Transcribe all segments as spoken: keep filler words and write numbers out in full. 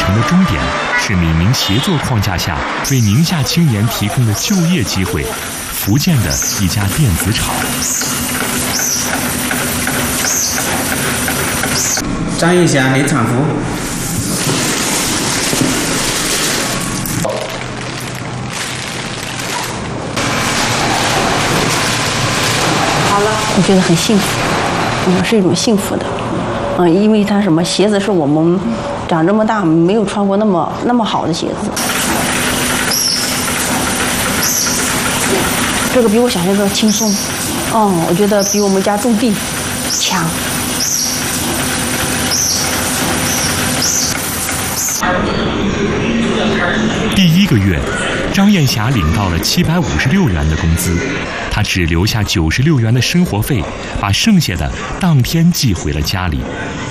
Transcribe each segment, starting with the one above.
程的终点是闽宁协作框架下为宁夏青年提供的就业机会——福建的一家电子厂。 张玉霞，雷厂服。 好了，我觉得很幸福，嗯，是一种幸福的，嗯，因为它什么鞋子是我们长这么大没有穿过那么那么好的鞋子，这个比我想象中轻松，嗯，我觉得比我们家种地强。 第一个月，张艳霞领到了七百五十六元的工资，她只留下九十六元的生活费，把剩下的当天寄回了家里。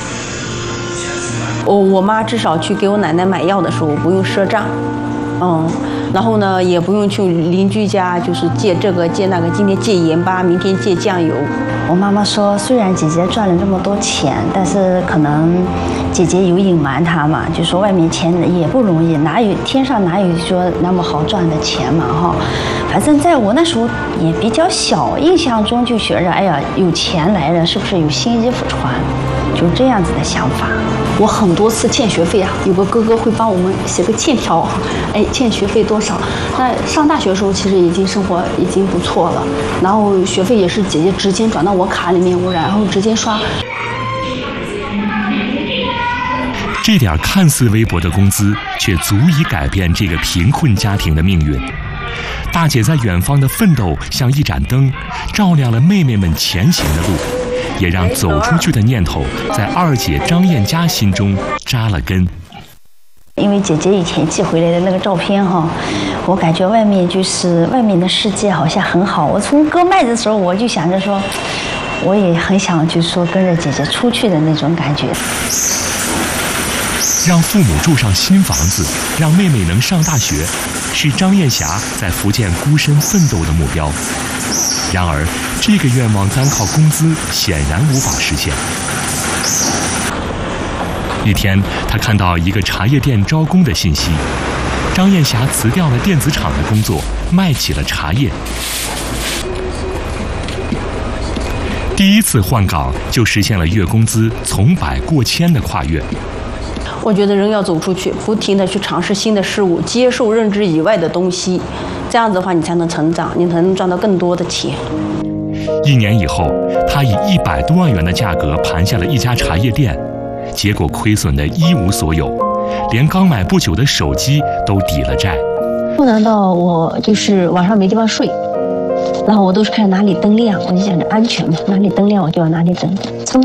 我我妈至少去给我奶奶买药的时候，我不用赊账，嗯，然后呢，也不用去邻居家就是借这个借那个，今天借盐巴，明天借酱油。 我妈妈说，虽然姐姐赚了这么多钱，但是可能姐姐有隐瞒她嘛，就说外面钱也不容易，哪有天上哪有说那么好赚的钱嘛哈。反正在我那时候也比较小，印象中就觉着，哎呀，有钱来了，是不是有新衣服穿，就这样子的想法。 我很多次欠学费啊，有个哥哥会帮我们写个欠条，哎，欠学费多少？那上大学的时候其实已经生活已经不错了，然后学费也是姐姐直接转到我卡里面，我然后直接刷。 这点看似微薄的工资，却足以改变这个贫困家庭的命运。大姐在远方的奋斗像一盏灯，照亮了妹妹们前行的路，也让走出去的念头在二姐张艳佳心中扎了根。 因为姐姐以前寄回来的那个照片哈，我感觉外面就是外面的世界好像很好。我从割麦子的时候，我就想着说，我也很想就是说跟着姐姐出去的那种感觉。 让父母住上新房子，让妹妹能上大学，是张艳霞在福建孤身奋斗的目标。然而，这个愿望单靠工资显然无法实现。一天，她看到一个茶叶店招工的信息，张艳霞辞掉了电子厂的工作，卖起了茶叶。第一次换岗就实现了月工资从百过千的跨越。 我觉得人要走出去，不停地去尝试新的事物，接受认知以外的东西，这样子的话，你才能成长，你才能赚到更多的钱。 一年以后，他以一百多万元的价格盘下了一家茶叶店，结果亏损的一无所有，连刚买不久的手机都抵了债。 困难到我就是晚上没地方睡，然后我都是看哪里灯亮，我就想着安全嘛，哪里灯亮我就往哪里等。